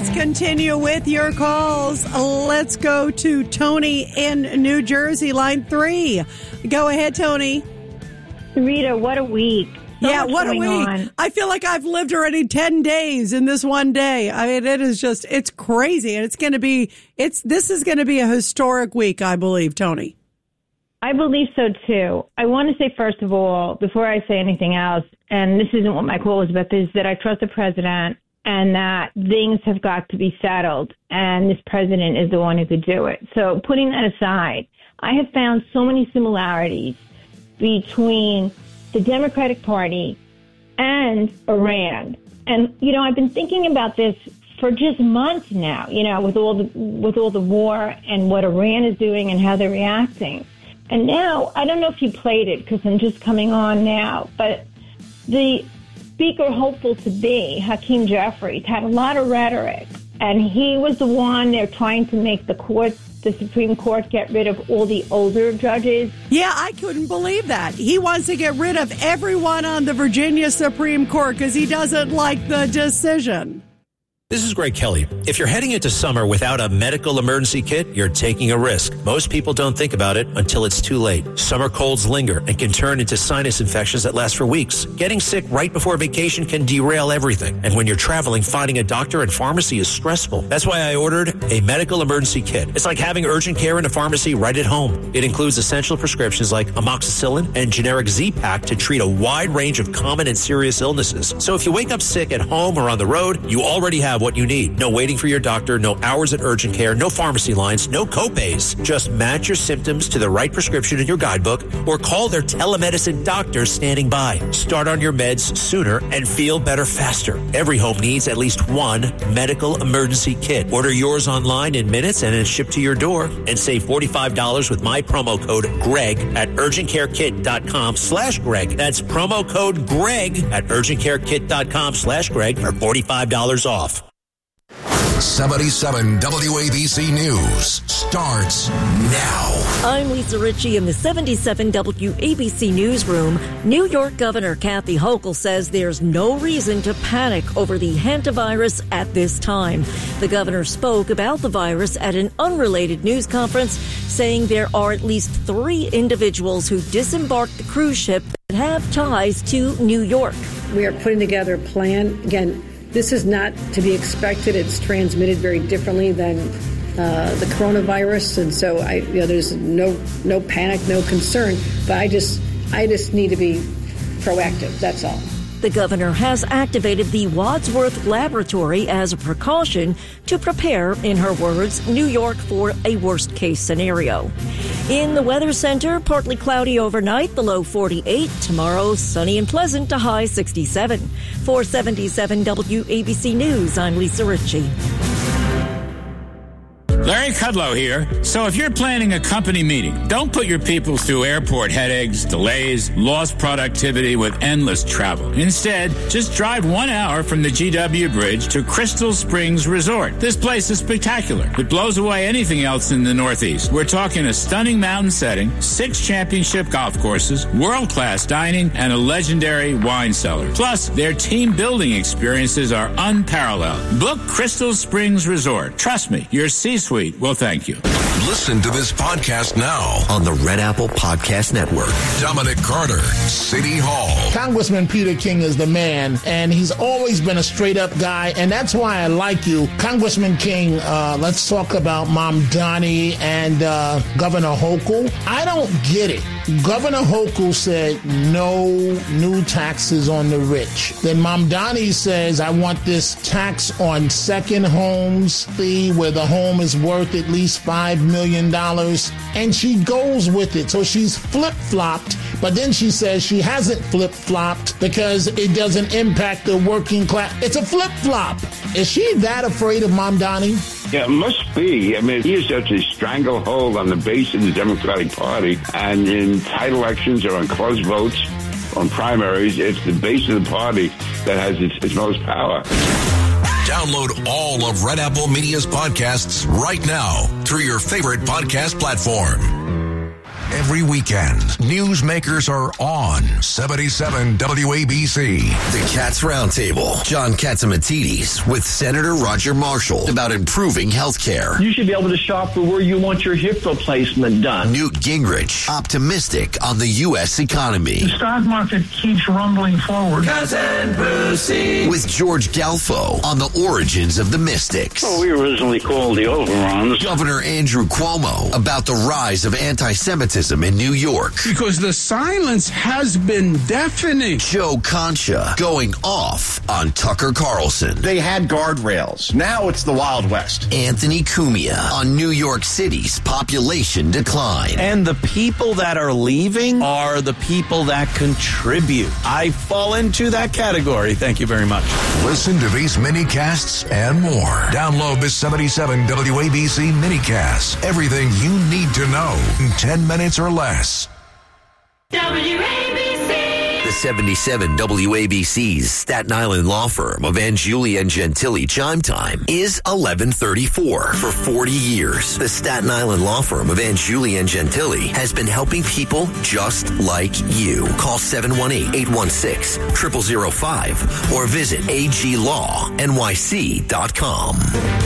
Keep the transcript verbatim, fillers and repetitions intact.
Let's continue with your calls. Let's go to Tony in New Jersey, line three. Go ahead, Tony. Rita, what a week. So yeah, what a week. On. I feel like I've lived already ten days in this one day. I mean, it is just, it's crazy. And it's going to be, it's, this is going to be a historic week, I believe, Tony. I believe so, too. I want to say, first of all, before I say anything else, and this isn't what my call was about, is that I trust the president and that things have got to be settled, and this president is the one who could do it. So putting that aside, I have found so many similarities between the Democratic Party and Iran. And, you know, I've been thinking about this for just months now, you know, with all the with all the war and what Iran is doing and how they're reacting. And now, I don't know if you played it because I'm just coming on now, but the speaker hopeful to be, Hakeem Jeffries, had a lot of rhetoric. And he was the one they're trying to make the court, the Supreme Court, get rid of all the older judges. Yeah, I couldn't believe that. He wants to get rid of everyone on the Virginia Supreme Court because he doesn't like the decision. This is Greg Kelly. If you're heading into summer without a medical emergency kit, you're taking a risk. Most people don't think about it until it's too late. Summer colds linger and can turn into sinus infections that last for weeks. Getting sick right before vacation can derail everything. And when you're traveling, finding a doctor and pharmacy is stressful. That's why I ordered a medical emergency kit. It's like having urgent care in a pharmacy right at home. It includes essential prescriptions like amoxicillin and generic Z-Pak to treat a wide range of common and serious illnesses. So if you wake up sick at home or on the road, you already have what you need. No waiting for your doctor, no hours at urgent care, no pharmacy lines, no copays. Just match your symptoms to the right prescription in your guidebook or call their telemedicine doctor standing by. Start on your meds sooner and feel better faster. Every home needs at least one medical emergency kit. Order yours online in minutes and it's shipped to your door. And save forty-five dollars with my promo code GREG at urgentcarekit.com slash Greg. That's promo code GREG at urgentcarekit.com slash Greg for forty-five dollars off. seventy-seven W A B C News starts now. I'm Lisa Ritchie in the seventy-seven W A B C Newsroom. New York Governor Kathy Hochul says there's no reason to panic over the hantavirus at this time. The governor spoke about the virus at an unrelated news conference, saying there are at least three individuals who disembarked the cruise ship that have ties to New York. We are putting together a plan. Again, this is not to be expected. It's transmitted very differently than uh, the coronavirus, and so I, you know, there's no no panic, no concern. But I just I just need to be proactive. That's all. The governor has activated the Wadsworth Laboratory as a precaution to prepare, in her words, New York for a worst-case scenario. In the Weather Center, partly cloudy overnight, the low forty-eight. Tomorrow, sunny and pleasant, to high sixty-seven. For seventy-seven W A B C News, I'm Lisa Ritchie. Larry Kudlow here. So if you're planning a company meeting, don't put your people through airport headaches, delays, lost productivity with endless travel. Instead, just drive one hour from the G W Bridge to Crystal Springs Resort. This place is spectacular. It blows away anything else in the Northeast. We're talking a stunning mountain setting, six championship golf courses, world-class dining, and a legendary wine cellar. Plus, their team-building experiences are unparalleled. Book Crystal Springs Resort. Trust me, your C-suite will thank you. Listen to this podcast now on the Red Apple Podcast Network. Dominic Carter, City Hall. Congressman Peter King is the man, and he's always been a straight-up guy, and that's why I like you. Congressman King, uh, let's talk about Mamdani and uh, Governor Hochul. I don't get it. Governor Hochul said no new taxes on the rich. Then Mamdani says, I want this tax on second homes fee where the home is worth at least five million dollars. And she goes with it. So she's flip-flopped, but then she says she hasn't flip-flopped because it doesn't impact the working class. It's a flip-flop. Is she that afraid of Mamdani? Yeah, it must be. I mean, he has such a stranglehold on the base of the Democratic Party, and in tight elections or on close votes, on primaries, it's the base of the party that has its, its most power. Download all of Red Apple Media's podcasts right now through your favorite podcast platform. Every weekend, newsmakers are on seventy-seven W A B C. The Cats Roundtable. John Catsimatidis with Senator Roger Marshall about improving health care. You should be able to shop for where you want your hip replacement done. Newt Gingrich, optimistic on the U S economy. The stock market keeps rumbling forward. Cousin Brucey. With George Galfo on the origins of the Mystics. Well, we originally called the Overruns. Governor Andrew Cuomo about the rise of anti-Semitism in New York. Because the silence has been deafening. Joe Concha going off on Tucker Carlson. They had guardrails. Now it's the Wild West. Anthony Cumia on New York City's population decline. And the people that are leaving are the people that contribute. I fall into that category. Thank you very much. Listen to these mini-casts and more. Download the seventy-seven W A B C mini-cast. Everything you need to know in ten minutes or less. W A B C. The seventy-seven W A B C's Staten Island law firm of Angiuli and Gentili Chime Time is eleven thirty-four. For forty years, the Staten Island law firm of Angiuli and Gentili has been helping people just like you. Call seven one eight, eight one six, zero zero zero five or visit a g law n y c dot com.